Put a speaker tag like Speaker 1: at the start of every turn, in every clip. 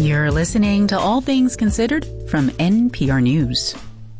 Speaker 1: You're listening to All Things Considered from NPR News.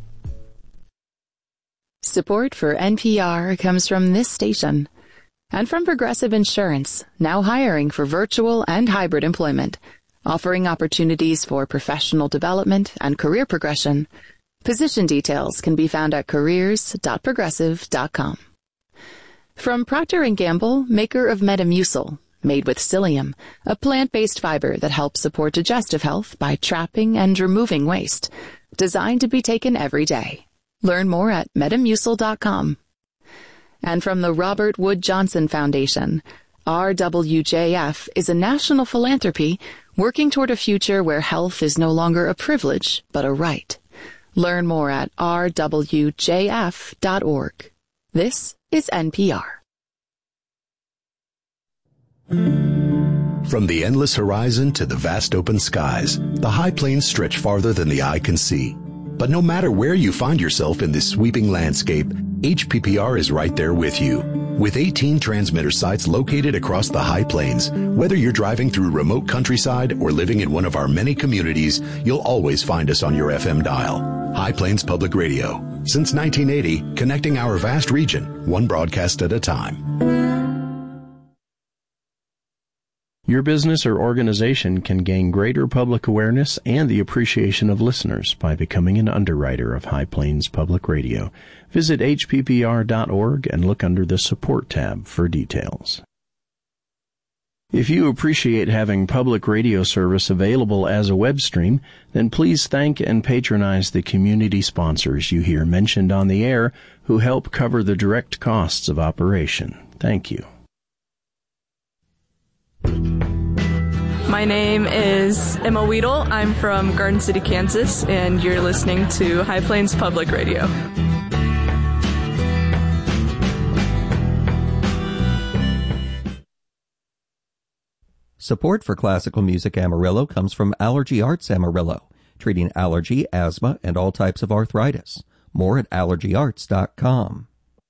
Speaker 1: Support for NPR comes from this station and from Progressive Insurance, now hiring for virtual and hybrid employment, offering opportunities for professional development and career progression. Position details can be found at careers.progressive.com. From Procter & Gamble, maker of Metamucil, made with psyllium, a plant-based fiber that helps support digestive health by trapping and removing waste, designed to be taken every day. Learn more at metamucil.com. And from the Robert Wood Johnson Foundation, RWJF is a national philanthropy working toward a future where health is no longer a privilege, but a right. Learn more at rwjf.org. This is NPR.
Speaker 2: From the endless horizon to the vast open skies, the high plains stretch farther than the eye can see. But no matter where you find yourself in this sweeping landscape, HPPR is right there with you. With 18 transmitter sites located across the high plains, whether you're driving through remote countryside or living in one of our many communities, you'll always find us on your FM dial. High Plains Public Radio. Since 1980, connecting our vast region, one broadcast at a time.
Speaker 3: Your business or organization can gain greater public awareness and the appreciation of listeners by becoming an underwriter of High Plains Public Radio. Visit hppr.org and look under the Support tab for details. If you appreciate having public radio service available as a web stream, then please thank and patronize the community sponsors you hear mentioned on the air who help cover the direct costs of operation. Thank you.
Speaker 4: My name is Emma Weedle. I'm from Garden City, Kansas, and you're listening to High Plains Public Radio.
Speaker 5: Support for Classical Music Amarillo comes from Allergy Arts Amarillo, treating allergy, asthma, and all types of arthritis. More at allergyarts.com.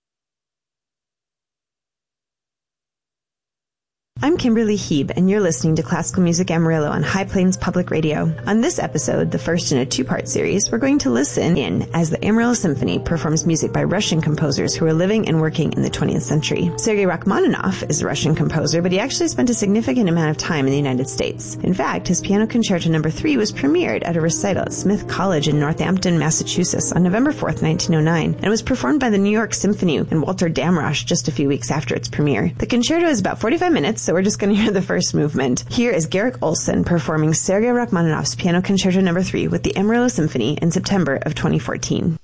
Speaker 6: I'm Kimberly Heeb, and you're listening to Classical Music Amarillo on High Plains Public Radio. On this episode, the first in a two-part series, we're going to listen in as the Amarillo Symphony performs music by Russian composers who were living and working in the 20th century. Sergei Rachmaninoff is a Russian composer, but he actually spent a significant amount of time in the United States. In fact, his Piano Concerto No. 3 was premiered at a recital at Smith College in Northampton, Massachusetts on November 4th, 1909, and was performed by the New York Symphony and Walter Damrosch just a few weeks after its premiere. The concerto is about 45 minutes, so we're just going to hear the first movement. Here is Garrick Olson performing Sergei Rachmaninoff's Piano Concerto No. 3 with the Amarillo Symphony in September of 2014.